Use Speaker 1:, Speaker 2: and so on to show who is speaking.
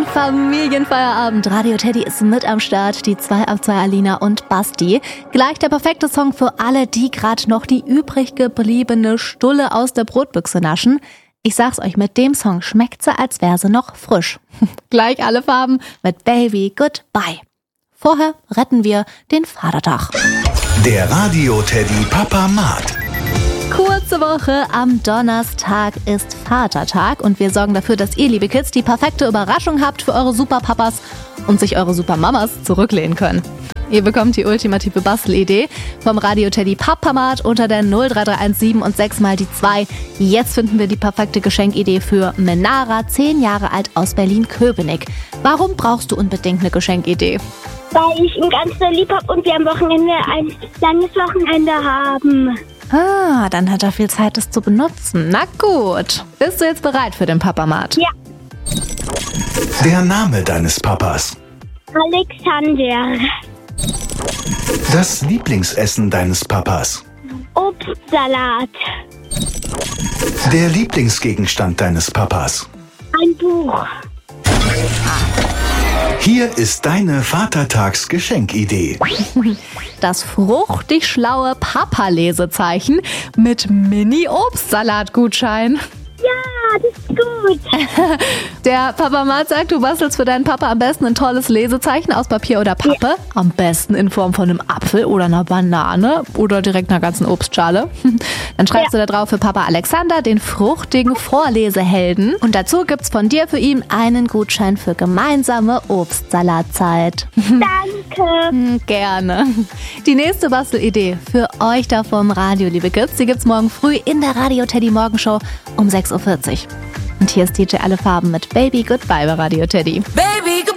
Speaker 1: Familienfeierabend. Radio Teddy ist mit am Start. Die 2 auf 2 Alina und Basti. Gleich der perfekte Song für alle, die gerade noch die übrig gebliebene Stulle aus der Brotbüchse naschen. Ich sag's euch, mit dem Song schmeckt sie, als wäre sie noch frisch. Gleich alle Farben mit Baby Goodbye. Vorher retten wir den Vatertag.
Speaker 2: Der Radio Teddy Papamat.
Speaker 1: Kurze Woche, am Donnerstag ist Vatertag und wir sorgen dafür, dass ihr, liebe Kids, die perfekte Überraschung habt für eure Superpapas und sich eure Supermamas zurücklehnen können. Ihr bekommt die ultimative Bastelidee vom Radio Teddy Papamat unter der 03317 und 6 mal die 2. Jetzt finden wir die perfekte Geschenkidee für Menara, 10 Jahre alt aus Berlin-Köpenick. Warum brauchst du unbedingt eine Geschenkidee?
Speaker 3: Weil ich ihn ganz so lieb habe und wir am Wochenende ein langes Wochenende haben.
Speaker 1: Ah, dann hat er viel Zeit, das zu benutzen. Na gut. Bist du jetzt bereit für den Papamat?
Speaker 3: Ja.
Speaker 2: Der Name deines Papas.
Speaker 3: Alexander.
Speaker 2: Das Lieblingsessen deines Papas.
Speaker 3: Obstsalat.
Speaker 2: Der Lieblingsgegenstand deines Papas.
Speaker 3: Ein Buch.
Speaker 2: Hier ist deine Vatertags-Geschenkidee.
Speaker 1: Das fruchtig schlaue Papa-Lesezeichen mit Mini-Obstsalat-Gutschein.
Speaker 3: Ja, das ist gut.
Speaker 1: Der Papamat sagt, du bastelst für deinen Papa am besten ein tolles Lesezeichen aus Papier oder Pappe. Ja. Am besten in Form von einem Apfel oder einer Banane oder direkt einer ganzen Obstschale. Dann schreibst du da drauf für Papa Alexander den fruchtigen Vorlesehelden. Und dazu gibt's von dir für ihn einen Gutschein für gemeinsame Obstsalatzeit.
Speaker 3: Danke.
Speaker 1: Gerne. Die nächste Bastelidee für euch da vom Radio, liebe Kids, die gibt's morgen früh in der Radio Teddy Morgenshow um 6:40 Uhr. Und hier ist DJ Alle Farben mit Baby Goodbye bei Radio Teddy.
Speaker 4: Baby Goodbye.